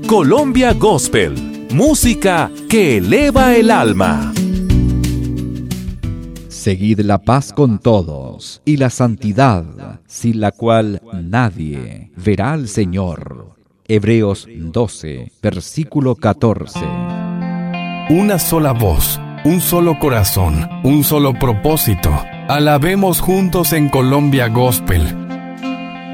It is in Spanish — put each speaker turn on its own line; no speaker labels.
Colombia Gospel, música que eleva el alma.
Seguid la paz con todos y la santidad, sin la cual nadie verá al Señor. Hebreos 12, versículo 14.
Una sola voz, un solo corazón, un solo propósito. Alabemos juntos en Colombia Gospel.